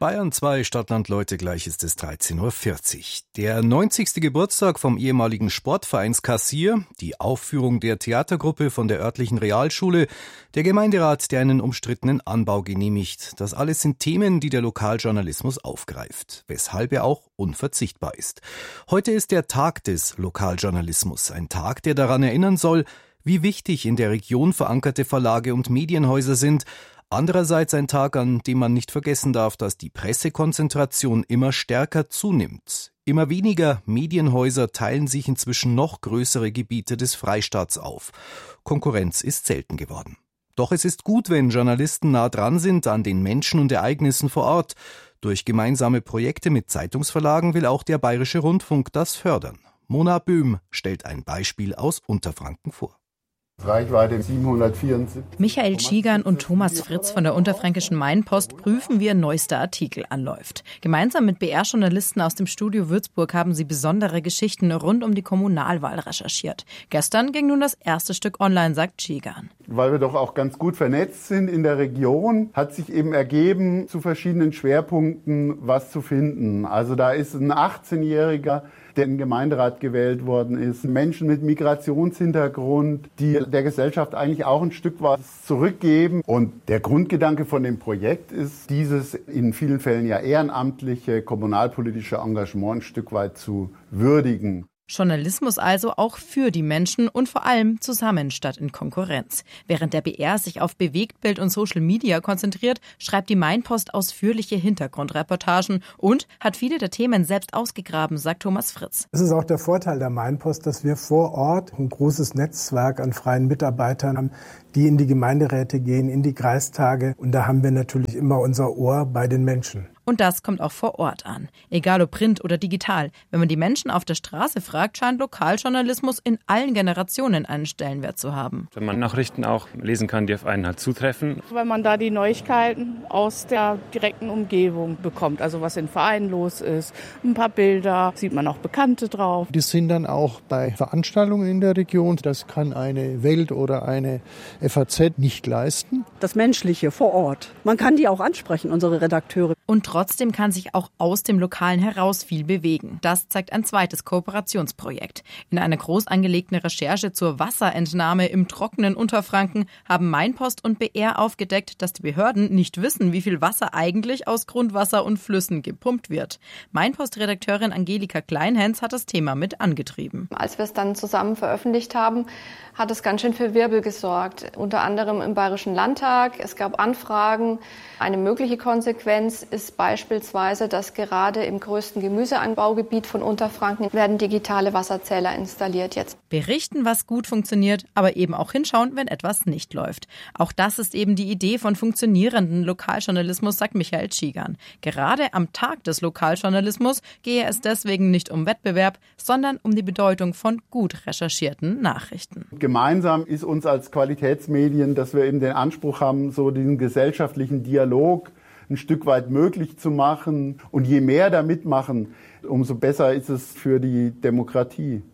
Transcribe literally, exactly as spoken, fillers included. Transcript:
Bayern zwei, Stadtland Leute, gleich ist es dreizehn Uhr vierzig. Der neunzigste Geburtstag vom ehemaligen Sportvereins Kassier, die Aufführung der Theatergruppe von der örtlichen Realschule, der Gemeinderat, der einen umstrittenen Anbau genehmigt. Das alles sind Themen, die der Lokaljournalismus aufgreift, weshalb er auch unverzichtbar ist. Heute ist der Tag des Lokaljournalismus, ein Tag, der daran erinnern soll, wie wichtig in der Region verankerte Verlage und Medienhäuser sind. Andererseits ein Tag, an dem man nicht vergessen darf, dass die Pressekonzentration immer stärker zunimmt. Immer weniger Medienhäuser teilen sich inzwischen noch größere Gebiete des Freistaats auf. Konkurrenz ist selten geworden. Doch es ist gut, wenn Journalisten nah dran sind an den Menschen und Ereignissen vor Ort. Durch gemeinsame Projekte mit Zeitungsverlagen will auch der Bayerische Rundfunk das fördern. Mona Böhm stellt ein Beispiel aus Unterfranken vor. Reichweite siebenhundertvierundsiebzig. Michael Tschigan und Thomas Fritz von der Unterfränkischen Mainpost prüfen, wie ihr neuester Artikel anläuft. Gemeinsam mit B R-Journalisten aus dem Studio Würzburg haben sie besondere Geschichten rund um die Kommunalwahl recherchiert. Gestern ging nun das erste Stück online, sagt Tschigan. Weil wir doch auch ganz gut vernetzt sind in der Region, hat sich eben ergeben, zu verschiedenen Schwerpunkten was zu finden. Also da ist ein achtzehnjähriger, der in den Gemeinderat gewählt worden ist. Menschen mit Migrationshintergrund, die der Gesellschaft eigentlich auch ein Stück was zurückgeben. Und der Grundgedanke von dem Projekt ist, dieses in vielen Fällen ja ehrenamtliche kommunalpolitische Engagement ein Stück weit zu würdigen. Journalismus also auch für die Menschen und vor allem zusammen statt in Konkurrenz. Während der B R sich auf Bewegtbild und Social Media konzentriert, schreibt die Mainpost ausführliche Hintergrundreportagen und hat viele der Themen selbst ausgegraben, sagt Thomas Fritz. Es ist auch der Vorteil der Mainpost, dass wir vor Ort ein großes Netzwerk an freien Mitarbeitern haben, die in die Gemeinderäte gehen, in die Kreistage. Und da haben wir natürlich immer unser Ohr bei den Menschen. Und das kommt auch vor Ort an. Egal ob Print oder digital. Wenn man die Menschen auf der Straße fragt, scheint Lokaljournalismus in allen Generationen einen Stellenwert zu haben. Wenn man Nachrichten auch lesen kann, die auf einen halt zutreffen. Weil man da die Neuigkeiten aus der direkten Umgebung bekommt. Also was in Vereinen los ist, ein paar Bilder, sieht man auch Bekannte drauf. Die sind dann auch bei Veranstaltungen in der Region. Das kann eine Welt oder eine F A Z nicht leisten. Das Menschliche vor Ort. Man kann die auch ansprechen, unsere Redakteure. Und trotzdem kann sich auch aus dem Lokalen heraus viel bewegen. Das zeigt ein zweites Kooperationsprojekt. In einer groß angelegten Recherche zur Wasserentnahme im trockenen Unterfranken haben Mainpost und B R aufgedeckt, dass die Behörden nicht wissen, wie viel Wasser eigentlich aus Grundwasser und Flüssen gepumpt wird. Mainpost-Redakteurin Angelika Kleinhens hat das Thema mit angetrieben. Als wir es dann zusammen veröffentlicht haben, hat es ganz schön für Wirbel gesorgt. Unter anderem im Bayerischen Landtag. Es gab Anfragen. Eine mögliche Konsequenz ist beispielsweise, dass gerade im größten Gemüseanbaugebiet von Unterfranken werden digitale Wasserzähler installiert jetzt. Berichten, was gut funktioniert, aber eben auch hinschauen, wenn etwas nicht läuft. Auch das ist eben die Idee von funktionierenden Lokaljournalismus, sagt Michael Tschigan. Gerade am Tag des Lokaljournalismus gehe es deswegen nicht um Wettbewerb, sondern um die Bedeutung von gut recherchierten Nachrichten. Gemeinsam ist uns als Qualitätsmedien, dass wir eben den Anspruch haben, so diesen gesellschaftlichen Dialog ein Stück weit möglich zu machen. Und je mehr da mitmachen, umso besser ist es für die Demokratie.